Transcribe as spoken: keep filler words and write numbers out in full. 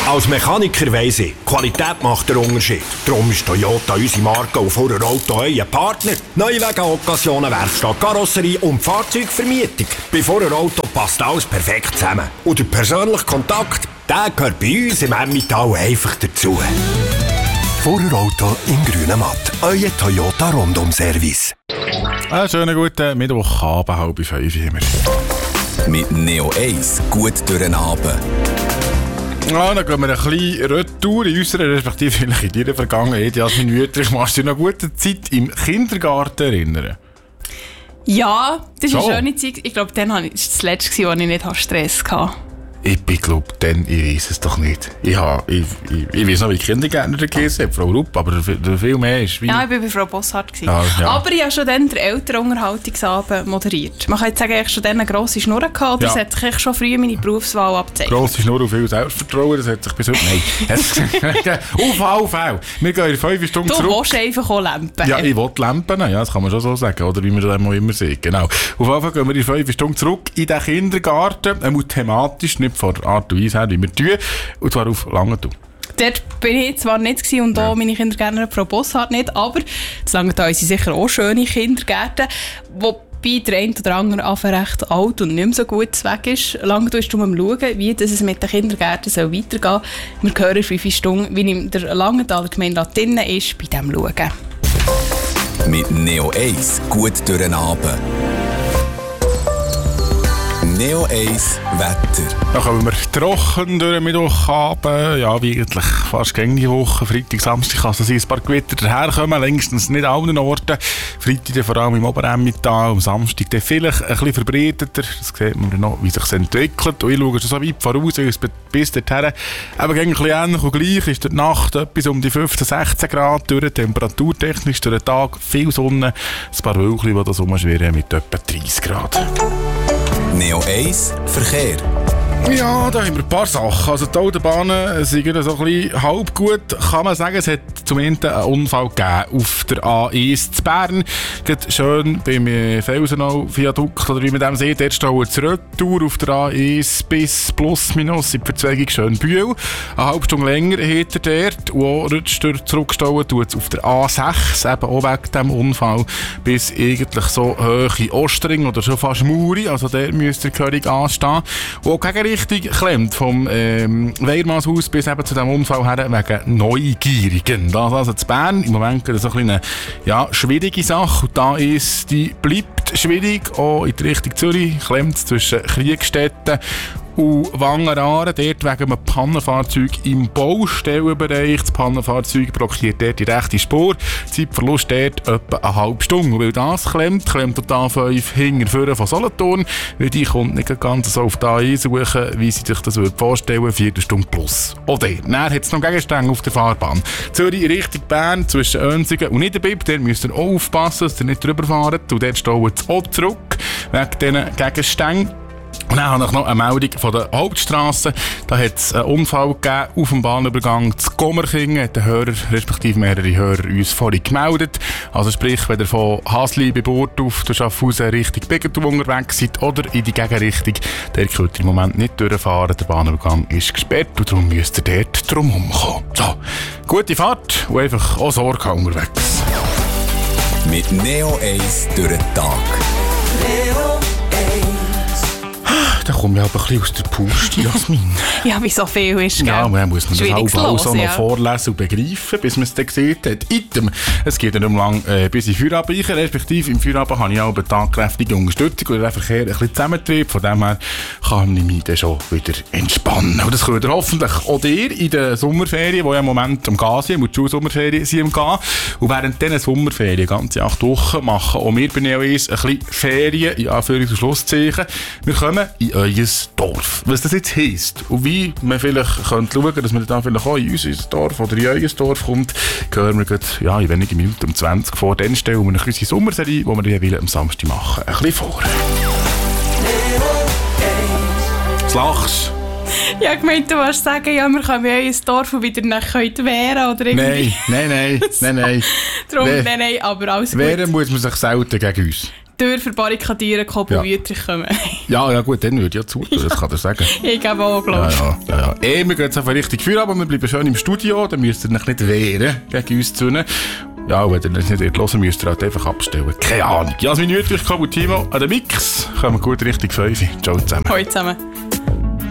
Als Mechaniker weiss ich, Qualität macht den Unterschied. Darum ist Toyota unsere Marke und vor Auto euer Partner. Neuwagen, Occasionen, Werkstatt, Karosserie und Fahrzeugvermietung. Bei Vorher Auto passt alles perfekt zusammen. Und der persönliche Kontakt, der gehört bei uns im Emmental einfach dazu. Vorher Auto in Grünematt. Euer Toyota Rundum-Service. Einen schönen guten Mittwochabend, halb fünf immer. Mit Neo eins gut durch den Abend. Ja, dann gehen wir ein bisschen Retour in unserer, respektive in deiner Vergangenheit. Jasmin Wüthrich, kannst du dich noch eine gute Zeit im Kindergarten erinnern? Ja, das ist so. Eine schöne Zeit. Ich glaube, dann war das letzte, als ich nicht Stress hatte. Ich glaube, dann, ich weiß es doch nicht. Ich, habe, ich, ich, ich weiß noch, wie die Kindergärtner geheißen haben, Frau Rupp, aber viel mehr ist wie... Ja, ich war bei Frau Bosshardt. Ja, ja. Aber ich habe schon dann den Elternunterhaltungsabend moderiert. Man kann jetzt sagen, ich hatte schon dann eine grosse Schnur gehabt, oder ja. Es hat sich schon früh meine Berufswahl abgezeichnet. Grosse Schnur und viel Selbstvertrauen, das hat sich bis heute... Nein. Auf, auf, auf. Wir gehen in fünf Stunden du zurück. Du willst einfach auch Lampen. Ja, ich will Lampen, ja, das kann man schon so sagen, oder wie man das immer sieht. Genau. Auf jeden Fall gehen wir in fünf Stunden zurück in den Kindergarten, einmal thematisch, nicht von der Art und Weise her, wie wir tun, und zwar auf Langenthal. Dort bin ich zwar nicht gewesen, und auch ja. meine Kindergärtnerin Frau Bosshardt nicht, aber das Langenthal sind sicher auch schöne Kindergärten, wobei der eine oder andere einfach recht alt und nicht mehr so gut weg ist. Langenthal ist darum am Schauen, wie das es mit den Kindergärten soll weitergehen soll. Wir hören in fünf Stunden, wie in der Langenthaler Gemeinde drin ist, bei diesem Schauen. Mit Neo eins gut durch den Abend. Neo eins Wetter. Dann kommen wir trocken durch den Mittwochabend. Ja, wie eigentlich fast gängige Woche. Freitag, Samstag kann es sein, ein paar Gewitter daherkommen. Längstens nicht an allen Orten. Freitag vor allem im Oberemmental. Am Samstag dann vielleicht ein bisschen verbreiteter. Das sieht man noch, wie sich es entwickelt. Und ich schaue schon so weit voraus, weil es bis dorthin aber ein bisschen ähnlich und gleich ist. In der Nacht etwas um die fünfzehn, sechzehn Grad. Durch temperaturtechnisch durch den Tag viel Sonne. Ein paar Wölkchen, die das rumschwirren mit etwa dreißig Grad. Neo eins Verkehr. Ja, da haben wir ein paar Sachen. Also die Autobahnen sind so ein bisschen halb gut, kann man sagen. Es hat zum einen einen Unfall gegeben auf der A eins zu Bern. Geht schön beim Felsenau-Viadukt, oder wie man dem sieht. Dort steht es Retour auf der A eins bis plus minus in die Verzweigung Schönbühl. Eine halbe Stunde länger hat er dort. Und auch rutscht er zurückstellen tut es auf der A sechs, eben auch wegen diesem Unfall, bis eigentlich so hoch in Ostring oder schon fast Muri. Also dort müsste der König anstehen. Und auch gegen Richtung klemmt vom ähm, Weiermannshaus bis eben zu diesem Unfall her wegen Neugierigen. Das also zu Bern. Im Moment so eine kleine, ja, schwierige Sache. Und da ist, die bleibt schwierig. Auch in die Richtung Zürich klemmt zwischen Kriegstätten und Wangeraren, dort wegen einem Pannenfahrzeug im Baustellenbereich. Das Pannenfahrzeug blockiert dort die rechte Spur. Zeitverlust dort etwa eine halbe Stunde. Und weil das klemmt, klemmt der A fünf hinten vorne von Solothurn, weil die kommt nicht ganz so auf die A eins suchen, wie sie sich das vorstellen würde, vier Stunden plus. Oder dann hat es noch Gegenstände auf der Fahrbahn. Zürich Richtung Bern, zwischen Önsigen und Niederbipp, dort müsst ihr auch aufpassen, dass ihr nicht drüber fahrt. Und dort steht es auch zurück, wegen diesen Gegenständen. Und dann habe ich noch eine Meldung von der Hauptstrasse. Da hat es einen Unfall gegeben auf dem Bahnübergang zu Gommerkingen. Hat der Hörer, respektive mehrere Hörer, uns vorhin gemeldet. Also sprich, wenn ihr von Hasli bei Burgdorf durch Schaffhausen Richtung Begenthal unterwegs seid oder in die Gegenrichtung, der könnt ihr im Moment nicht durchfahren. Der Bahnübergang ist gesperrt und darum müsst ihr dort drum herumkommen. So, gute Fahrt und einfach auch Sorge unterwegs. Mit Neo eins durch den Tag. Neo Da komme ich aber ein bisschen aus der Puste, Jasmin. Ja, wie so viel ist, gell? Ja, man muss man das halb alles auch noch ja. vorlesen und begreifen, bis man es dann gesehen hat. Item. Es geht ja nicht lang äh, bis in Feierabend rein, respektive im Feierabend habe ich auch eine tatkräftige Unterstützung und den Verkehr ein bisschen zusammentrieb. Von dem her kann ich mich dann schon wieder entspannen. Und das könnt ihr hoffentlich auch ihr in den Sommerferien, die ja im Moment am Gehen sind, und die Schulsommerferien sind am Gehen. Und während diesen Sommerferien, ganze acht Wochen, machen auch wir bei Neo eins ein bisschen Ferien, in Anführungs- und Schlusszeichen. Wir kommen in euer Dorf. Was das jetzt heisst und wie man vielleicht könnte schauen, dass man dann vielleicht auch in unser Dorf oder in euer Dorf kommt, hören wir gerade, ja, in wenigen Minuten um zwanzig vor. Dann stellen wir eine unsere Sommerserie, die wir dann am Samstag machen, ein bisschen vor. Was lachst? Ja, ich meinte, du wolltest sagen, ja, wir können in euer Dorf und wieder nicht wehren oder irgendwie. Nein, nein, nein, nein, nein. Darum, We- nein, nein, aber alles gut. Wehren muss man sich selten gegen uns. Tür verbarrikadieren, Kopf Ja. und Wüterich kommen. Ja, ja gut, dann würde ich ja zutun, das kann ich sagen. Ich glaube auch, glaube ich. Ja, ja, ja, ja. Eh, wir gehen jetzt einfach richtig für, aber wir bleiben schön im Studio, dann müsst ihr euch nicht wehren gegen uns zu. Ja, und wenn ihr das nicht hören müsst ihr halt einfach abstellen. Keine Ahnung. Jasmin Wüterich, Timo an den Mix. Kommen wir gut Richtung fünf. Ciao zusammen. Hallo zusammen.